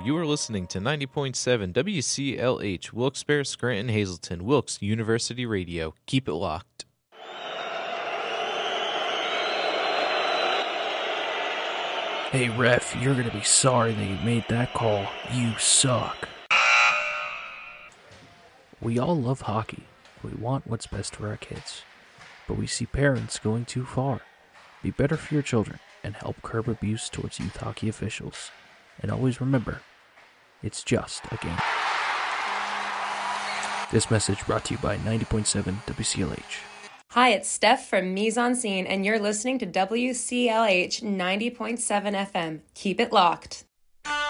You are listening to 90.7 WCLH, Wilkes-Barre, Scranton, Hazleton, Wilkes University Radio. Keep it locked. Hey ref, you're gonna be sorry that you made that call. You suck. We all love hockey. We want what's best for our kids. But we see parents going too far. Be better for your children and help curb abuse towards youth hockey officials. And always remember, it's just a game. This message brought to you by 90.7 WCLH. Hi, it's Steph from Mise en Scene, and you're listening to WCLH 90.7 FM. Keep it locked.